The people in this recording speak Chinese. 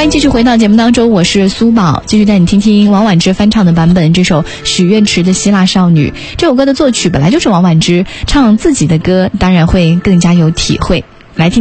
迎继续回到节目当中，我是苏宝，继续带你听听王婉之翻唱的版本，这首许愿池的希腊少女。这首歌的作曲本来就是王婉之，唱自己的歌当然会更加有体会。